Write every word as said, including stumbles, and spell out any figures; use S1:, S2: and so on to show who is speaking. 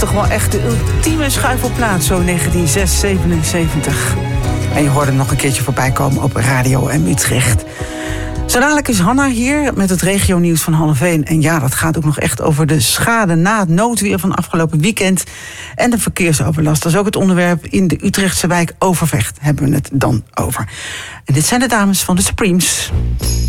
S1: toch wel echt de ultieme schuifelplaats, zo negentien zevenenzeventig. En je hoorde hem nog een keertje voorbij komen op Radio M Utrecht. Zo dadelijk is Hanna hier met het regionieuws van half één. En ja, dat gaat ook nog echt over de schade na het noodweer van afgelopen weekend. En de verkeersoverlast. Dat is ook het onderwerp in de Utrechtse wijk Overvecht. Hebben we het dan over. En dit zijn de dames van de Supremes.